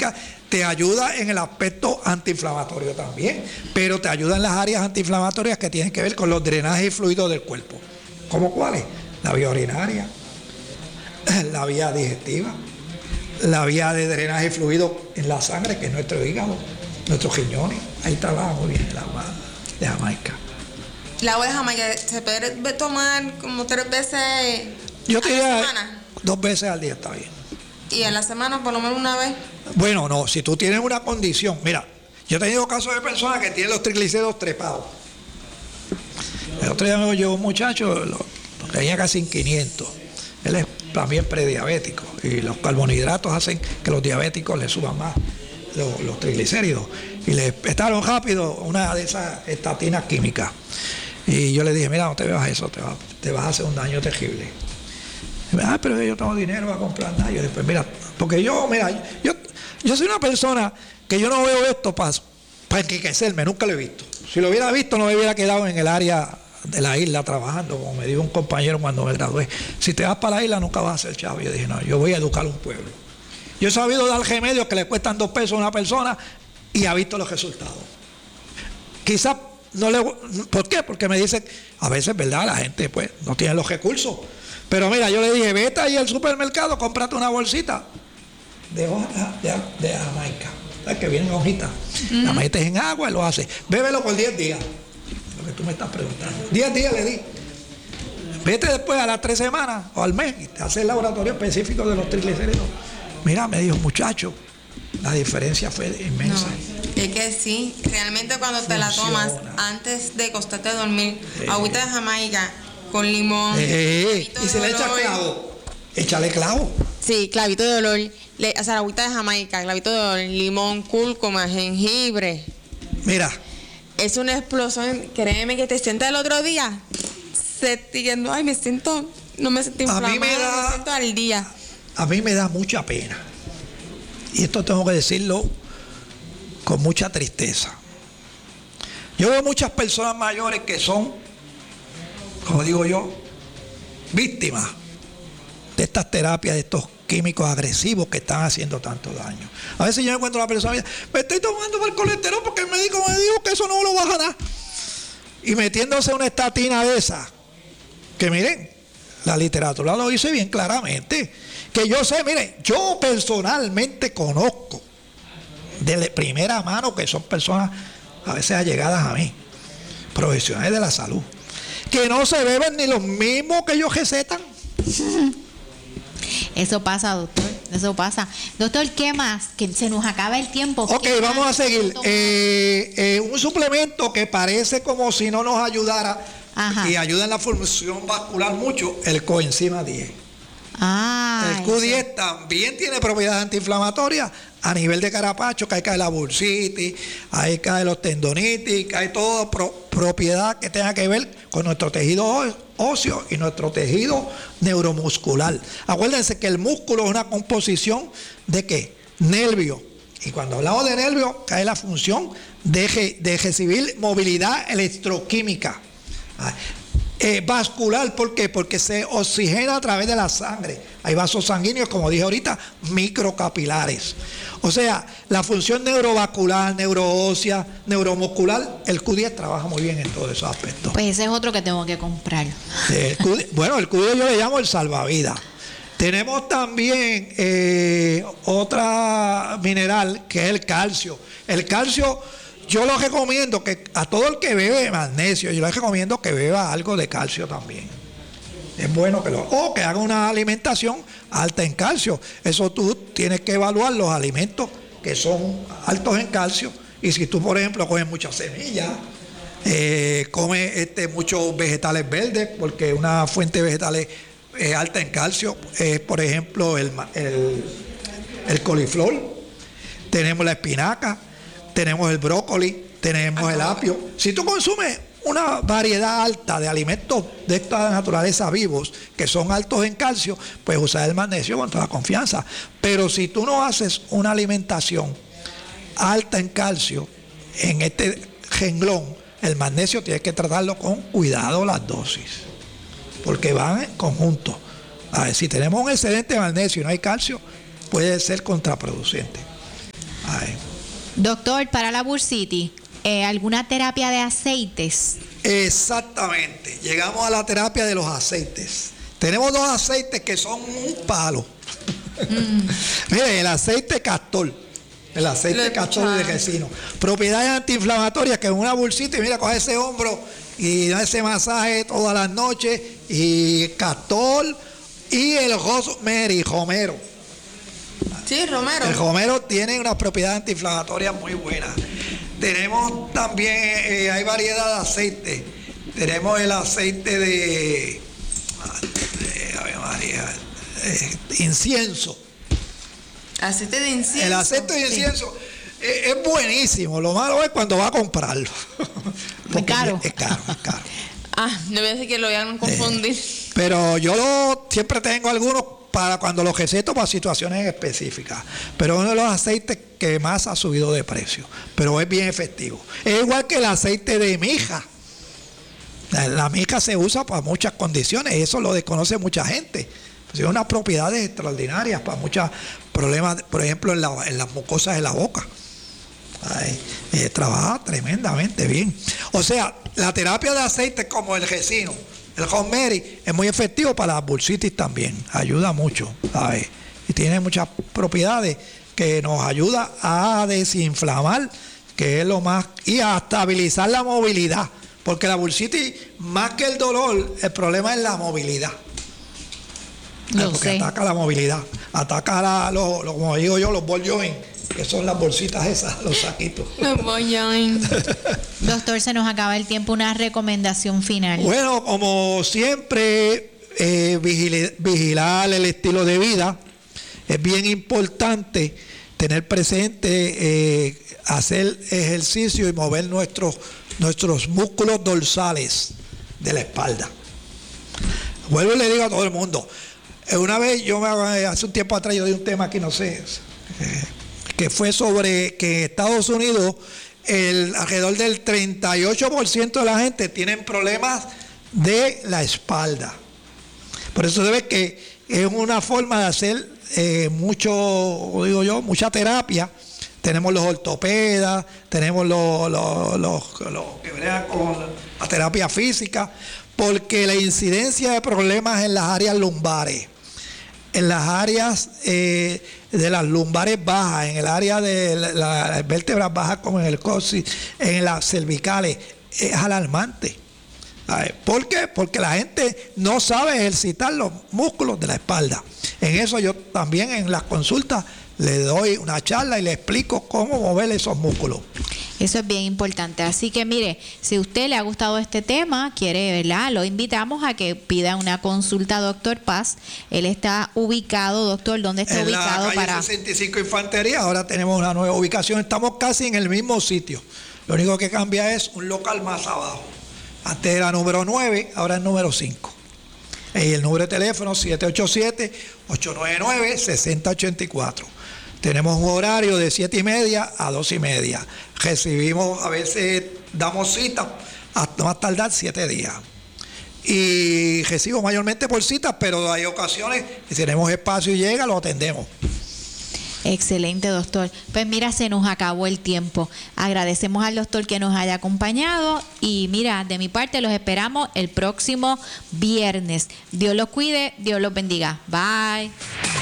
jamaica te ayuda en el aspecto antiinflamatorio también, pero te ayuda en las áreas antiinflamatorias que tienen que ver con los drenajes y fluidos del cuerpo. ¿Cómo cuáles? La vía urinaria, la vía digestiva, la vía de drenaje y fluido en la sangre, que es nuestro hígado, nuestros riñones. Ahí trabaja muy bien el agua de Jamaica. ¿El agua de Jamaica se puede tomar como 3 veces Yo te diría a la semana? 2 veces al día está bien. ¿Y a la semana por lo menos una vez? Bueno, no, si tú tienes una condición, mira, yo he tenido casos de personas que tienen los triglicéridos trepados. El otro día me llevó un muchacho, lo tenía casi en 500. Él es también prediabético y los carbohidratos hacen que los diabéticos le suban más los triglicéridos. Y le petaron rápido una de esas estatinas químicas. Y yo le dije, mira, no te bebas eso, te vas a hacer un daño terrible. Y me dijo, pero yo tengo dinero para comprar nada. Yo le dije, pues mira, porque yo soy una persona que yo no veo esto para enriquecerme, nunca lo he visto. Si lo hubiera visto, no me hubiera quedado en el área de la isla trabajando, como me dijo un compañero cuando me gradué. Si te vas para la isla, nunca vas a ser chavo. Yo dije, no, yo voy a educar a un pueblo. Yo he sabido dar remedios que le cuestan 2 pesos a una persona y ha visto los resultados. Quizás no le... ¿Por qué? Porque me dicen, a veces, ¿verdad? La gente pues no tiene los recursos. Pero mira, yo le dije, vete ahí al supermercado, cómprate una bolsita de hojas de Jamaica. ¿Sabes? Que vienen hojitas. La metes en agua y lo haces. Bébelo por 10 días. Lo que tú me estás preguntando. 10 días le di. Vete después a las 3 semanas o al mes y te hace el laboratorio específico de los triglicéridos. Mira, me dijo, muchacho, la diferencia fue inmensa. No, es que sí, realmente cuando te la tomas antes de acostarte a dormir, agüita de Jamaica con limón. Y se le echa clavo. Échale clavo. Sí, clavito de olor. O sea, agüita de Jamaica, clavito de olor, limón, cúrcuma, jengibre. Mira. Es una explosión. Créeme que te sientas el otro día diciendo, ay, no me siento inflamada, me siento al día. A mí me da mucha pena. Y esto tengo que decirlo con mucha tristeza. Yo veo muchas personas mayores que son, como digo yo, víctimas de estas terapias, de estos químicos agresivos que están haciendo tanto daño. A veces yo me encuentro a una persona y me dice, me estoy tomando para el colesterol porque el médico me dijo que eso no lo baja nada. Y metiéndose una estatina de esa, que miren, la literatura lo dice bien claramente, que yo sé, miren, yo personalmente conozco de primera mano que son personas a veces allegadas a mí, profesionales de la salud, que no se beben ni los mismos que ellos recetan. Eso pasa, doctor, eso pasa. Doctor, ¿qué más? Que se nos acaba el tiempo. Ok, vamos a seguir. Un suplemento que parece como si no nos ayudara. Ajá. Y ayuda en la función vascular mucho, el coenzima 10. El Q10 también tiene propiedades antiinflamatorias a nivel de carapacho, que ahí cae la bursitis, ahí cae los tendonitis, cae toda propiedad que tenga que ver con nuestro tejido óseo y nuestro tejido neuromuscular. Acuérdense que el músculo es una composición de ¿qué? Nervio. Y cuando hablamos de nervio, cae la función de recibir movilidad electroquímica. Vascular, ¿por qué? Porque se oxigena a través de la sangre. Hay vasos sanguíneos, como dije ahorita, microcapilares. O sea, la función neurovascular, neuroósea, neuromuscular, el Q10 trabaja muy bien en todos esos aspectos. Pues ese es otro que tengo que comprar. Bueno, el Q10 yo le llamo el salvavidas. Tenemos también otra mineral que es el calcio. El calcio, yo lo recomiendo que a todo el que bebe magnesio, yo le recomiendo que beba algo de calcio también. Es bueno o que haga una alimentación alta en calcio. Eso tú tienes que evaluar los alimentos que son altos en calcio. Y si tú, por ejemplo, comes muchas semillas, comes muchos vegetales verdes, porque una fuente de vegetales alta en calcio es, por ejemplo, el coliflor, tenemos la espinaca, tenemos el brócoli, tenemos el apio. Si tú consumes una variedad alta de alimentos de esta naturaleza vivos que son altos en calcio, pues usar el magnesio con toda confianza. Pero si tú no haces una alimentación alta en calcio, en este renglón, el magnesio tienes que tratarlo con cuidado las dosis, porque van en conjunto. A ver, si tenemos un excedente de magnesio y no hay calcio, puede ser contraproducente. Ay. Doctor, para la bursitis, ¿alguna terapia de aceites? Exactamente. Llegamos a la terapia de los aceites. Tenemos 2 aceites que son un palo. Mire, el aceite castor. El aceite castor de resino. Propiedades antiinflamatorias que en una bursitis, mira, coge ese hombro y da ese masaje todas las noches. Y castor y el romero. Sí, romero. El romero tiene unas propiedades antiinflamatorias muy buenas. Tenemos también, hay variedad de aceite. Tenemos el aceite de incienso. Aceite de incienso. El aceite de incienso es buenísimo. Lo malo es cuando va a comprarlo. Es caro. Es caro. No voy a decir que lo vayan a confundir. Pero yo siempre tengo algunos para cuando los receto para situaciones específicas. Pero uno de los aceites que más ha subido de precio. Pero es bien efectivo. Es igual que el aceite de mija. La mija se usa para muchas condiciones y eso lo desconoce mucha gente. Tiene unas propiedades extraordinarias para muchos problemas, por ejemplo, en las mucosas de la boca. Trabaja tremendamente bien. O sea, la terapia de aceite como el resino, el rosemary, es muy efectivo para la bursitis también. Ayuda mucho, ¿sabes? Y tiene muchas propiedades que nos ayuda a desinflamar, que es lo más, y a estabilizar la movilidad. Porque la bursitis, más que el dolor, el problema es la movilidad. Porque ataca la movilidad, ataca como digo yo, los ball joint, que son las bolsitas esas, los saquitos. Los ball joint. Doctor, se nos acaba el tiempo, una recomendación final. Bueno, como siempre, vigilar el estilo de vida. Es bien importante tener presente, hacer ejercicio y mover nuestros músculos dorsales de la espalda. Vuelvo y le digo a todo el mundo. Una vez hace un tiempo atrás yo di un tema aquí, no sé, que fue sobre que en Estados Unidos alrededor del 38% de la gente tienen problemas de la espalda. Por eso debe que es una forma de hacer mucha terapia. Tenemos los ortopedas, tenemos los que bregan con la terapia física, porque la incidencia de problemas en las áreas lumbares, en las áreas de las lumbares bajas, en el área de las vértebras bajas como en el coxis, en las cervicales, es alarmante. ¿Por qué? Porque la gente no sabe ejercitar los músculos de la espalda. En eso yo también en las consultas le doy una charla y le explico cómo mover esos músculos. Eso es bien importante. Así que mire, si a usted le ha gustado este tema, quiere, ¿verdad? Lo invitamos a que pida una consulta a Doctor Paz. Él está ubicado, doctor, ¿dónde está ubicado? En la calle 65 Infantería, ahora tenemos una nueva ubicación. Estamos casi en el mismo sitio. Lo único que cambia es un local más abajo. Antes era número 9, ahora es número 5. Y el número de teléfono 787-899-6084. Tenemos un horario de 7:30 a 2:30. Recibimos, a veces damos cita hasta más tardar 7 días. Y recibo mayormente por citas, pero hay ocasiones que si tenemos espacio y llega, lo atendemos. Excelente, doctor. Pues mira, se nos acabó el tiempo. Agradecemos al doctor que nos haya acompañado y mira, de mi parte los esperamos el próximo viernes. Dios los cuide, Dios los bendiga. Bye.